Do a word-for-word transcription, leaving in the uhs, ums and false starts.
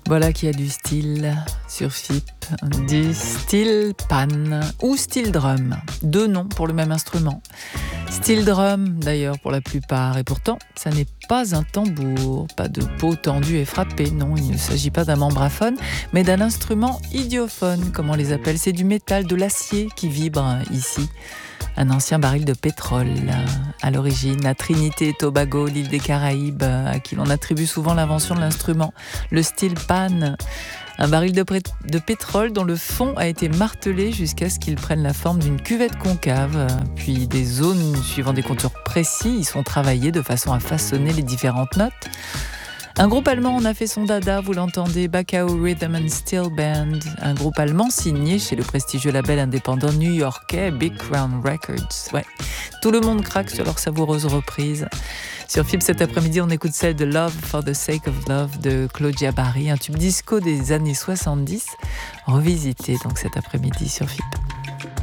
Voilà qui a du style sur F I P, du steel pan ou steel drum. Deux noms pour le même instrument. Steel drum d'ailleurs pour la plupart, et pourtant ça n'est pas un tambour, pas de peau tendue et frappée, non, il ne s'agit pas d'un membraphone, mais d'un instrument idiophone, comme on les appelle. C'est du métal, de l'acier qui vibre ici. Un ancien baril de pétrole, à l'origine, à Trinité et Tobago, l'île des Caraïbes, à qui l'on attribue souvent l'invention de l'instrument, le steel pan. Un baril de, pré- de pétrole dont le fond a été martelé jusqu'à ce qu'il prenne la forme d'une cuvette concave. Puis des zones suivant des contours précis y sont travaillées de façon à façonner les différentes notes. Un groupe allemand en a fait son dada, vous l'entendez, Bakao Rhythm and Steel Band. Un groupe allemand signé chez le prestigieux label indépendant new-yorkais Big Crown Records. Ouais, tout le monde craque sur leur savoureuse reprise. Sur F I B cet après-midi, on écoute celle de Love for the Sake of Love de Claudia Barry, un tube disco des années soixante-dix, revisité donc cet après-midi sur F I B.